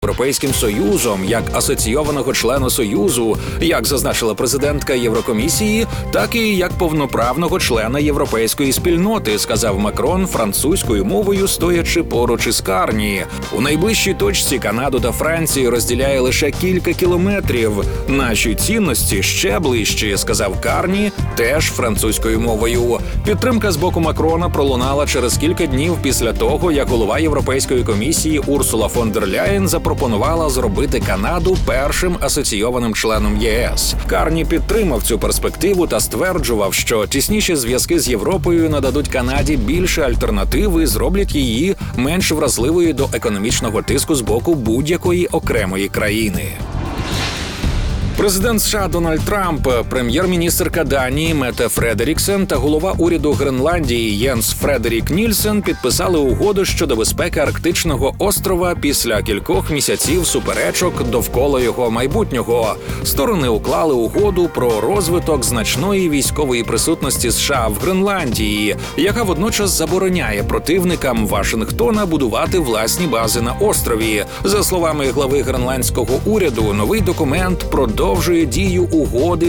Європейським Союзом як асоційованого члена Союзу, як зазначила президентка Єврокомісії, так і як повноправного члена європейської спільноти, сказав Макрон французькою мовою, стоячи поруч із Карні. У найближчій точці Канаду та Францію розділяє лише кілька кілометрів. Наші цінності ще ближчі, сказав Карні, теж французькою мовою. Підтримка з боку Макрона пролунала через кілька днів після того, як голова Європейської комісії Урсула фон дер Ляєн запропонувала зробити Канаду першим асоційованим членом ЄС. Карні підтримав цю перспективу та стверджував, що тісніші зв'язки з Європою нададуть Канаді більше альтернатив і зроблять її менш вразливою до економічного тиску з боку будь-якої окремої країни. Президент США Дональд Трамп, прем'єр-міністерка Данії Метте Фредеріксен та голова уряду Гренландії Єнс Фредерік Нільсен підписали угоду щодо безпеки Арктичного острова після кількох місяців суперечок довкола його майбутнього. Сторони уклали угоду про розвиток значної військової присутності США в Гренландії, яка водночас забороняє противникам Вашингтона будувати власні бази на острові. За словами глави гренландського уряду, новий документ продовжує дію угоди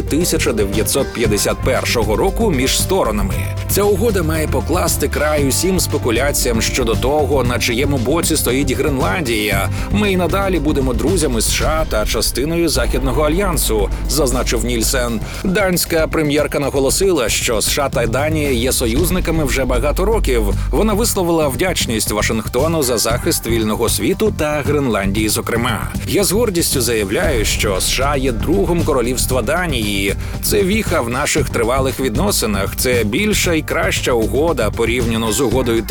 1951 року між сторонами. Ця угода має покласти край усім спекуляціям щодо того, на чиєму боці стоїть Гренландія. Ми й надалі будемо друзями США та частиною Західного альянсу, зазначив Нільсен. Данська прем'єрка наголосила, що США та Данія є союзниками вже багато років. Вона висловила вдячність Вашингтону за захист вільного світу та Гренландії зокрема. Я з гордістю заявляю, що США є другом королівства Данії. Це віха в наших тривалих відносинах. Це більша і краща угода порівняно з угодою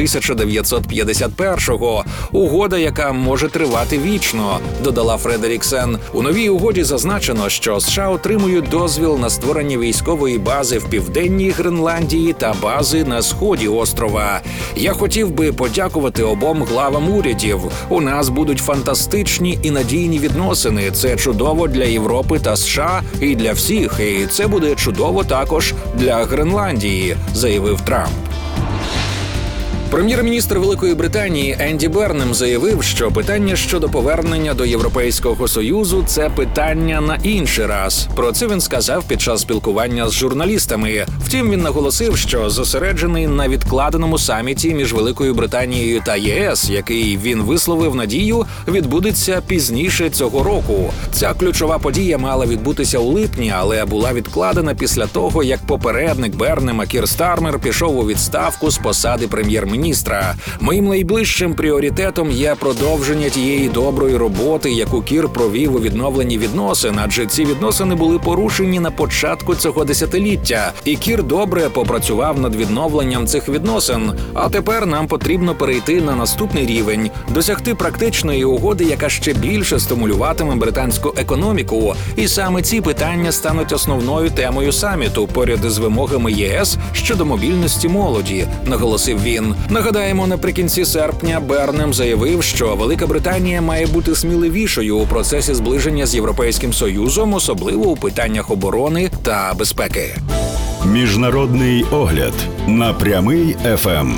1951-го. Угода, яка може тривати вічно, додала Фредеріксен. У новій угоді зазначено, що США отримують дозвіл на створення військової бази в південній Гренландії та бази на сході острова. Я хотів би подякувати обом главам урядів. У нас будуть фантастичні і надійні відносини. Це чудово для Європи та США і для всіх, і це буде чудово також для Гренландії, заявив Трамп. Прем'єр-міністр Великої Британії Енді Бернем заявив, що питання щодо повернення до Європейського Союзу – це питання на інший раз. Про це він сказав під час спілкування з журналістами. Втім, він наголосив, що зосереджений на відкладеному саміті між Великою Британією та ЄС, який він висловив надію, відбудеться пізніше цього року. Ця ключова подія мала відбутися у липні, але була відкладена після того, як попередник Бернема Кір Стармер пішов у відставку з посади прем'єр-міністра. Моїм найближчим пріоритетом є продовження тієї доброї роботи, яку Кір провів у відновленні відносин, адже ці відносини були порушені на початку цього десятиліття. І Кір добре попрацював над відновленням цих відносин. А тепер нам потрібно перейти на наступний рівень, досягти практичної угоди, яка ще більше стимулюватиме британську економіку. І саме ці питання стануть основною темою саміту, поряд із вимогами ЄС щодо мобільності молоді, наголосив він. Нагадаємо, наприкінці серпня Бернем заявив, що Велика Британія має бути сміливішою у процесі зближення з Європейським Союзом, особливо у питаннях оборони та безпеки. Міжнародний огляд на Прямий ФМ.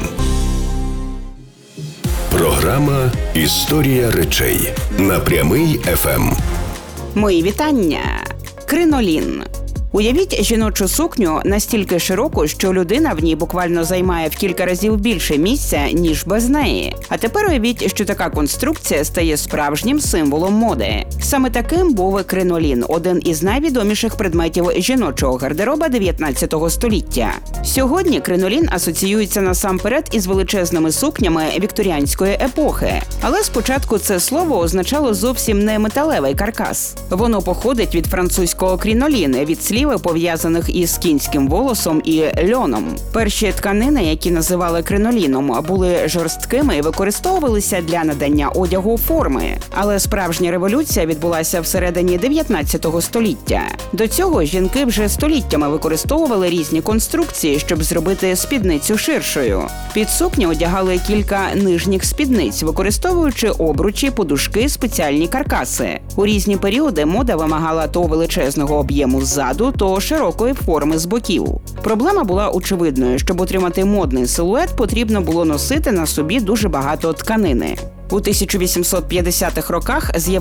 Програма «Історія речей» на Прямий ФМ. Мої вітання. Кринолін. Уявіть жіночу сукню настільки широку, що людина в ній буквально займає в кілька разів більше місця, ніж без неї. А тепер уявіть, що така конструкція стає справжнім символом моди. Саме таким був кринолін – один із найвідоміших предметів жіночого гардероба 19 століття. Сьогодні кринолін асоціюється насамперед із величезними сукнями вікторіанської епохи. Але спочатку це слово означало зовсім не металевий каркас. Воно походить від французького крінолін, від слів, пов'язаних із кінським волосом і льоном. Перші тканини, які називали криноліном, були жорсткими і використовувалися для надання одягу форми. Але справжня революція відбулася всередині 19 століття. До цього жінки вже століттями використовували різні конструкції, щоб зробити спідницю ширшою. Під сукню одягали кілька нижніх спідниць, використовуючи обручі, подушки, спеціальні каркаси. У різні періоди мода вимагала то величезного об'єму ззаду, то широкої форми з боків. Проблема була очевидною. Щоб отримати модний силует, потрібно було носити на собі дуже багато тканини. У 1850-х роках